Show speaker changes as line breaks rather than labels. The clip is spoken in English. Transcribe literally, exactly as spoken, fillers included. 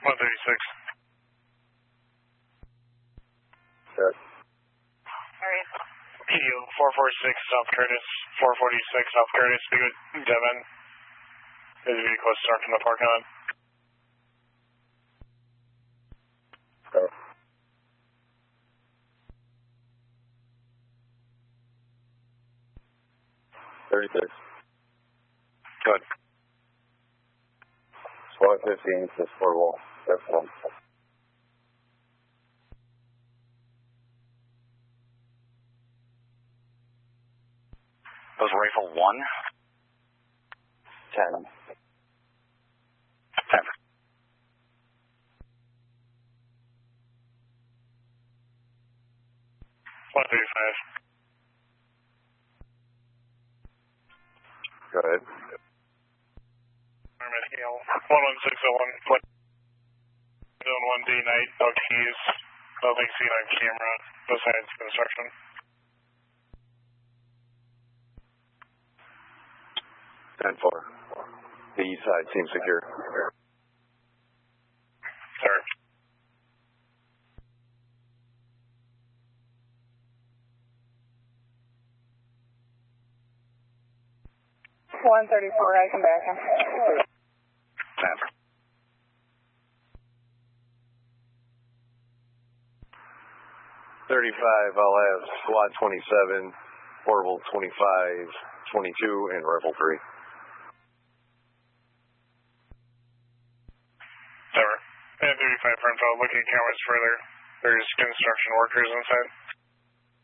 one thirty-six.
Good.
Alright.
Keel four forty-six South Curtis, four forty-six South Curtis, speak with Devin. There's a vehicle start from the parking lot.
Go. thirty-six.
Good.
one fifteen, this four wall. That's one.
That was rifle one?
ten.
ten. one thirty-five.
Go ahead.
one one six oh one. Zone one D night, no keys. Nothing seen on camera besides construction.
ten four. The east side seems secure.
Sir.
one thirty-four, I can back him.
ten.
thirty-five, I'll have squad twenty-seven, portable twenty-five, twenty-two, and rifle three.
Sir. And thirty-five front, I'll look at cameras further. There's construction workers inside.